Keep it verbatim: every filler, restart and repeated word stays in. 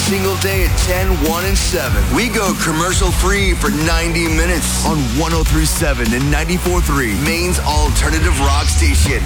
single day at ten, one, and seven. We go commercial-free for ninety minutes on one oh three point seven and ninety-four point three, Maine's alternative rock station.